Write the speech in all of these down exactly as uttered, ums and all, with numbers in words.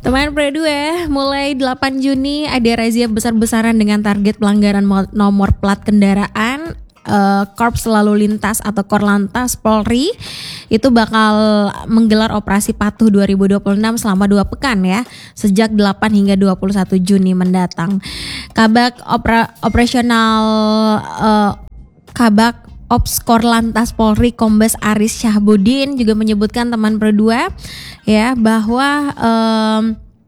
Teman Pro dua, mulai delapan Juni ada razia besar-besaran dengan target pelanggaran nomor plat kendaraan. Uh, Korps Lalu Lintas atau Korlantas Polri itu bakal menggelar operasi patuh dua ribu dua puluh enam selama dua pekan ya, sejak delapan hingga dua puluh satu Juni mendatang. Kabak opera, operasional uh, Kabak Ops Korlantas Polri Kombes Aris Syahbudin juga menyebutkan teman Pro dua ya bahwa um,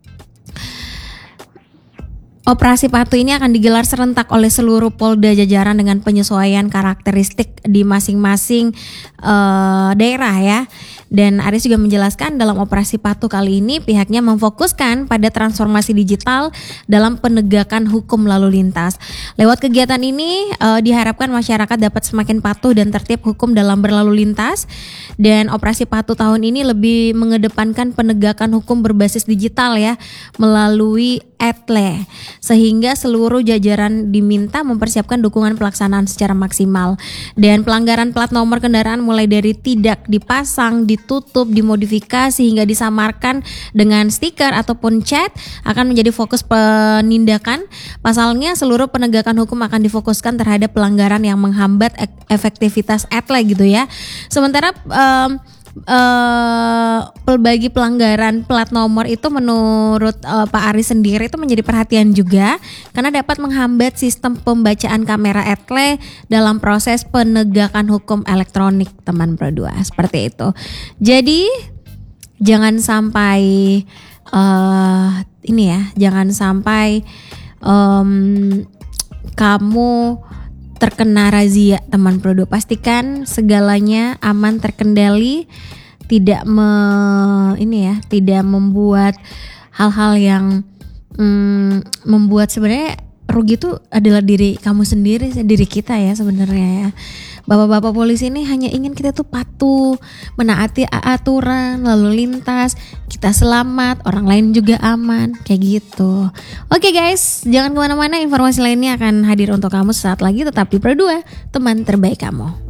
operasi patuh ini akan digelar serentak oleh seluruh Polda jajaran dengan penyesuaian karakteristik di masing-masing uh, daerah ya. Dan Aris juga menjelaskan dalam operasi patuh kali ini pihaknya memfokuskan pada transformasi digital dalam penegakan hukum lalu lintas. Lewat kegiatan ini uh, diharapkan masyarakat dapat semakin patuh dan tertib hukum dalam berlalu lintas. Dan operasi patuh tahun ini lebih mengedepankan penegakan hukum berbasis digital ya, melalui E T L E, sehingga seluruh jajaran diminta mempersiapkan dukungan pelaksanaan secara maksimal. Dan pelanggaran plat nomor kendaraan mulai dari tidak dipasang, ditutup, dimodifikasi hingga disamarkan dengan stiker ataupun cat akan menjadi fokus penindakan. Pasalnya seluruh penegakan hukum akan difokuskan terhadap pelanggaran yang menghambat efektivitas E T L E gitu ya. Sementara um, Uh, bagi pelanggaran plat nomor itu menurut uh, Pak Aris sendiri itu menjadi perhatian juga karena dapat menghambat sistem pembacaan kamera E T L E dalam proses penegakan hukum elektronik teman Pro dua, seperti itu. Jadi jangan sampai uh, ini ya, jangan sampai um, kamu terkena razia teman Pro dua. Pastikan segalanya aman, terkendali, tidak me, ini ya, tidak membuat hal-hal yang mm, membuat sebenarnya rugi itu adalah diri kamu sendiri, diri kita ya sebenarnya ya. Bapak-bapak polisi ini hanya ingin kita tuh patuh, menaati aturan lalu lintas, kita selamat, orang lain juga aman, kayak gitu. Oke guys, jangan kemana-mana, informasi lainnya akan hadir untuk kamu sesaat lagi, tetap di Pro dua, teman terbaik kamu.